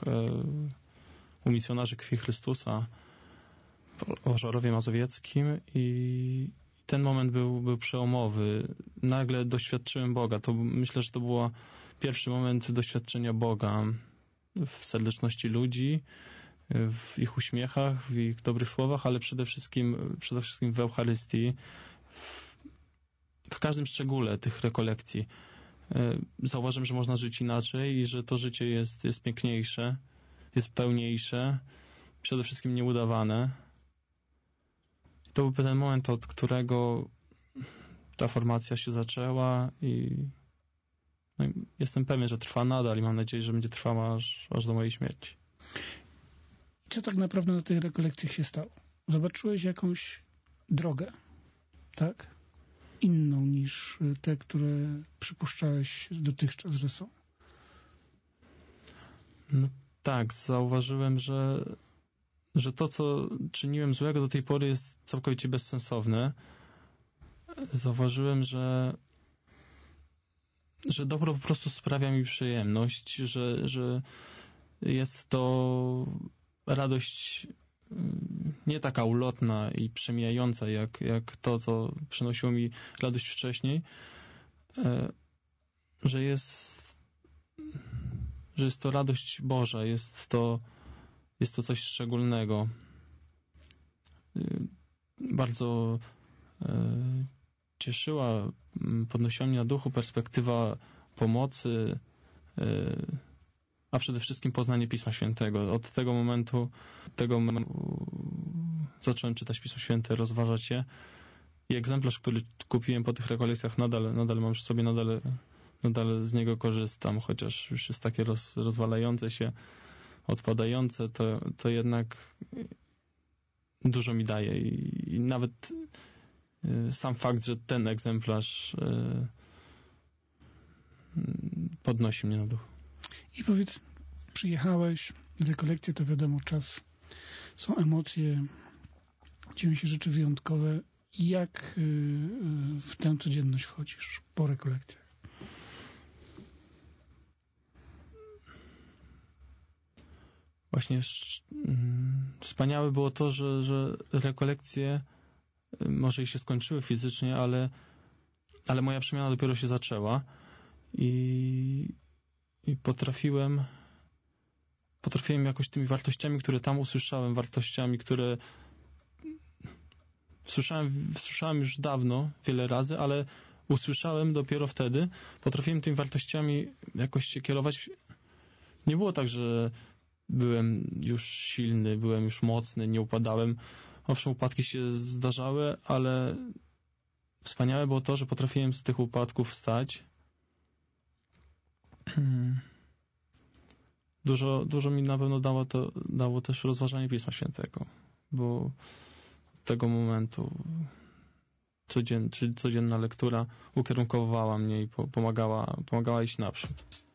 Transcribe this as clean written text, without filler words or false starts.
u misjonarzy Krwi Chrystusa w Ożarowie Mazowieckim i ten moment był przełomowy. Nagle doświadczyłem Boga. Myślę, że to był pierwszy moment doświadczenia Boga w serdeczności ludzi, w ich uśmiechach, w ich dobrych słowach, ale przede wszystkim w Eucharystii, w każdym szczególe tych rekolekcji. Zauważyłem, że można żyć inaczej i że to życie jest piękniejsze, jest pełniejsze, przede wszystkim nieudawane. I to był ten moment, od którego ta formacja się zaczęła i jestem pewien, że trwa nadal i mam nadzieję, że będzie trwała aż do mojej śmierci. I co tak naprawdę na tej rekolekcji się stało? Zobaczyłeś jakąś drogę, tak? Inną niż te, które przypuszczałeś dotychczas, że są. No tak, zauważyłem, że to, co czyniłem złego do tej pory, jest całkowicie bezsensowne. Zauważyłem, że dobro po prostu sprawia mi przyjemność, że jest to radość nie taka ulotna i przemijająca, jak to, co przynosiło mi radość wcześniej, że jest to radość Boża, jest to coś szczególnego. Bardzo cieszyła, podnosiła mnie na duchu perspektywa pomocy, a przede wszystkim poznanie Pisma Świętego. Od tego momentu zacząłem czytać Pismo Święte, rozważać je i egzemplarz, który kupiłem po tych rekolekcjach, nadal mam przy sobie, nadal z niego korzystam, chociaż już jest takie rozwalające się, odpadające, to jednak dużo mi daje i nawet sam fakt, że ten egzemplarz podnosi mnie na duch. I powiedz, przyjechałeś, rekolekcje to wiadomo czas, są emocje, dzieją się rzeczy wyjątkowe. Jak w tę codzienność wchodzisz po rekolekcjach? Właśnie wspaniałe było to, że rekolekcje może i się skończyły fizycznie, ale moja przemiana dopiero się zaczęła i potrafiłem jakoś tymi wartościami, które tam usłyszałem, wartościami, które słyszałem już dawno, wiele razy, ale usłyszałem dopiero wtedy, potrafiłem tymi wartościami jakoś się kierować. Nie było tak, że byłem już silny, byłem już mocny, nie upadałem. Owszem, upadki się zdarzały, ale wspaniałe było to, że potrafiłem z tych upadków wstać. Dużo mi na pewno dało też rozważanie Pisma Świętego, bo od tego momentu codzienna lektura ukierunkowała mnie i pomagała iść naprzód.